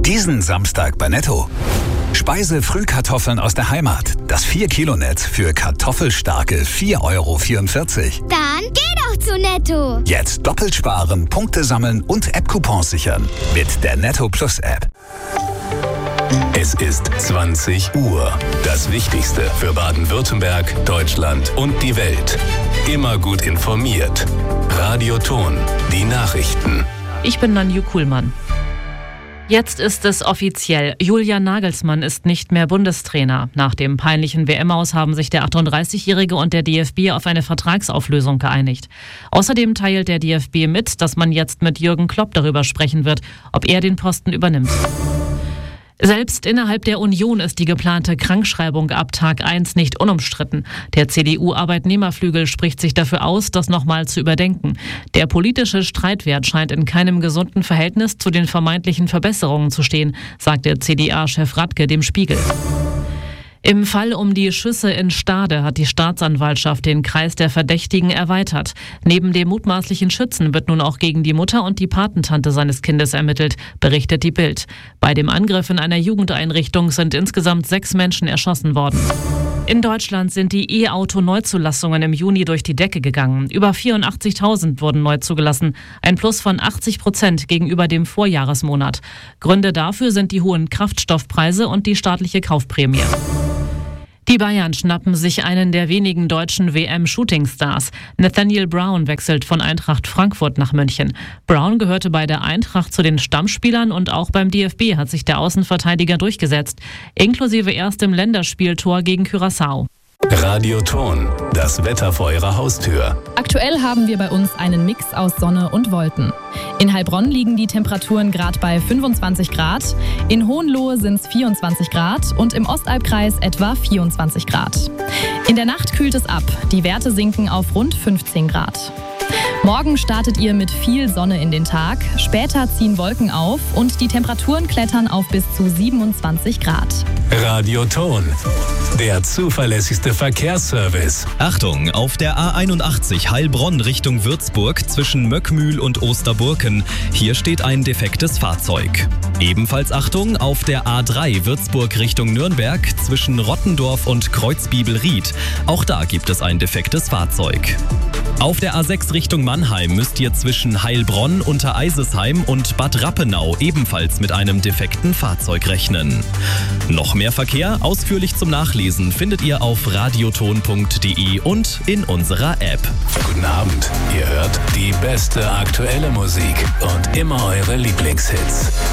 Diesen Samstag bei Netto. Speise-Frühkartoffeln aus der Heimat. Das 4-Kilo-Netz für kartoffelstarke 4,44 €. Dann geh doch zu Netto. Jetzt doppelt sparen, Punkte sammeln und App-Coupons sichern. Mit der Netto Plus App. Es ist 20 Uhr. Das Wichtigste für Baden-Württemberg, Deutschland und die Welt. Immer gut informiert. Radio Ton, die Nachrichten. Ich bin Nanju Kuhlmann. Jetzt ist es offiziell. Julian Nagelsmann ist nicht mehr Bundestrainer. Nach dem peinlichen WM-Aus haben sich der 38-Jährige und der DFB auf eine Vertragsauflösung geeinigt. Außerdem teilt der DFB mit, dass man jetzt mit Jürgen Klopp darüber sprechen wird, ob er den Posten übernimmt. Selbst innerhalb der Union ist die geplante Krankschreibung ab Tag 1 nicht unumstritten. Der CDU-Arbeitnehmerflügel spricht sich dafür aus, das nochmal zu überdenken. Der politische Streitwert scheint in keinem gesunden Verhältnis zu den vermeintlichen Verbesserungen zu stehen, sagt der CDA-Chef Radke dem Spiegel. Im Fall um die Schüsse in Stade hat die Staatsanwaltschaft den Kreis der Verdächtigen erweitert. Neben dem mutmaßlichen Schützen wird nun auch gegen die Mutter und die Patentante seines Kindes ermittelt, berichtet die Bild. Bei dem Angriff in einer Jugendeinrichtung sind insgesamt 6 Menschen erschossen worden. In Deutschland sind die E-Auto-Neuzulassungen im Juni durch die Decke gegangen. Über 84.000 wurden neu zugelassen, ein Plus von 80% gegenüber dem Vorjahresmonat. Gründe dafür sind die hohen Kraftstoffpreise und die staatliche Kaufprämie. Die Bayern schnappen sich einen der wenigen deutschen WM-Shootingstars. Nathaniel Brown wechselt von Eintracht Frankfurt nach München. Brown gehörte bei der Eintracht zu den Stammspielern und auch beim DFB hat sich der Außenverteidiger durchgesetzt, inklusive erstem Länderspieltor gegen Curaçao. Radio Ton, das Wetter vor Ihrer Haustür. Aktuell haben wir bei uns einen Mix aus Sonne und Wolken. In Heilbronn liegen die Temperaturen gerade bei 25 Grad, in Hohenlohe sind es 24 Grad und im Ostalbkreis etwa 24 Grad. In der Nacht kühlt es ab, die Werte sinken auf rund 15 Grad. Morgen startet ihr mit viel Sonne in den Tag, später ziehen Wolken auf und die Temperaturen klettern auf bis zu 27 Grad. Radio Ton, der zuverlässigste Verkehrsservice. Achtung, auf der A81 Heilbronn Richtung Würzburg zwischen Möckmühl und Osterburken. Hier steht ein defektes Fahrzeug. Ebenfalls Achtung, auf der A3 Würzburg Richtung Nürnberg zwischen Rottendorf und Kreuzbibelried. Auch da gibt es ein defektes Fahrzeug. Auf der A6 Richtung Mannheim müsst ihr zwischen Heilbronn, Untereisesheim und Bad Rappenau ebenfalls mit einem defekten Fahrzeug rechnen. Noch mehr Verkehr ausführlich zum Nachlesen findet ihr auf radioton.de und in unserer App. Guten Abend, ihr hört die beste aktuelle Musik und immer eure Lieblingshits.